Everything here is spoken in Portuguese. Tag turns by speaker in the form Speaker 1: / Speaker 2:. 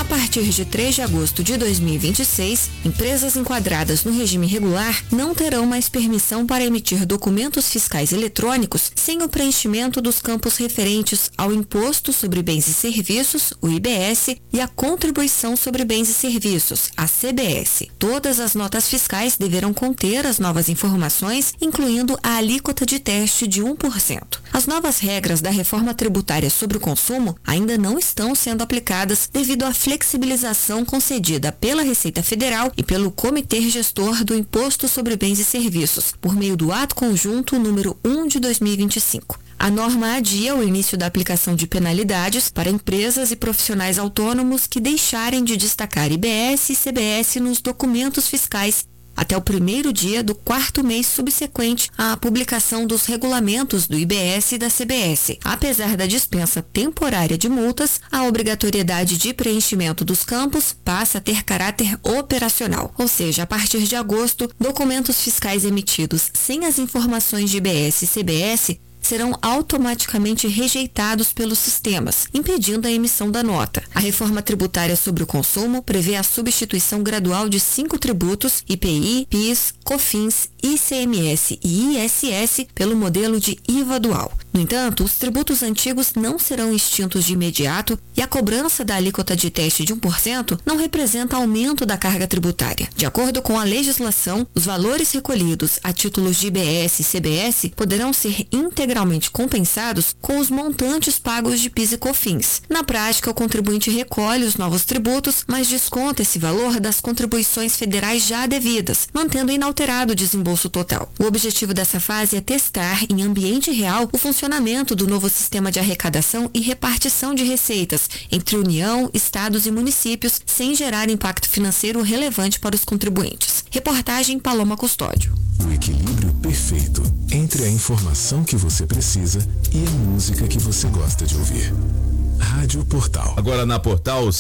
Speaker 1: partir de 3 de agosto de 2026, empresas enquadradas no regime regular não terão mais permissão para emitir documentos fiscais eletrônicos sem o preenchimento dos campos referentes ao Imposto sobre Bens e Serviços, o IBS, e a Contribuição sobre Bens e Serviços, a CBS. Todas as notas fiscais deverão conter as novas informações, incluindo a alíquota de teste de 1%. As novas regras da reforma tributária sobre o consumo ainda não estão sendo aplicadas devido à flexibilização concedida pela Receita Federal e pelo Comitê Gestor do Imposto sobre Bens e Serviços, por meio do Ato Conjunto número 1 de 2025. A norma adia o início da aplicação de penalidades para empresas e profissionais autônomos que deixarem de destacar IBS e CBS nos documentos fiscais até o primeiro dia do 4º mês subsequente à publicação dos regulamentos do IBS e da CBS. Apesar da dispensa temporária de multas, a obrigatoriedade de preenchimento dos campos passa a ter caráter operacional, ou seja, a partir de agosto, documentos fiscais emitidos sem as informações de IBS e CBS serão automaticamente rejeitados pelos sistemas, impedindo a emissão da nota. A reforma tributária sobre o consumo prevê a substituição gradual de 5 tributos, IPI, PIS, COFINS, ICMS e ISS, pelo modelo de IVA dual. No entanto, os tributos antigos não serão extintos de imediato e a cobrança da alíquota de teste de 1% não representa aumento da carga tributária. De acordo com a legislação, os valores recolhidos a títulos de IBS e CBS poderão ser integralmente compensados com os montantes pagos de PIS e COFINS. Na prática, o contribuinte recolhe os novos tributos, mas desconta esse valor das contribuições federais já devidas, mantendo inalterado o desembolso total. O objetivo dessa fase é testar, em ambiente real, o funcionamento do novo sistema de arrecadação e repartição de receitas entre União, estados e municípios, sem gerar impacto financeiro relevante para os contribuintes. Reportagem Paloma Custódio.
Speaker 2: O equilíbrio perfeito entre a informação que você precisa e a música que você gosta de ouvir. Rádio Portal.
Speaker 3: Agora na Portal,